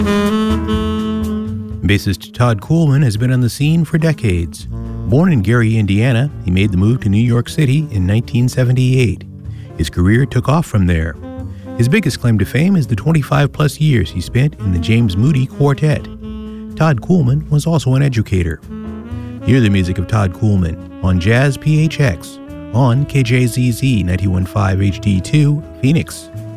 Bassist Todd Coolman has been on the scene for decades. Born in Gary, Indiana, he made the move to New York City in 1978. His career took off from there. His biggest claim to fame is the 25-plus years he spent in the James Moody Quartet. Todd Coolman was also an educator. Hear the music of Todd Coolman on Jazz PHX on KJZZ 91.5 HD2, Phoenix.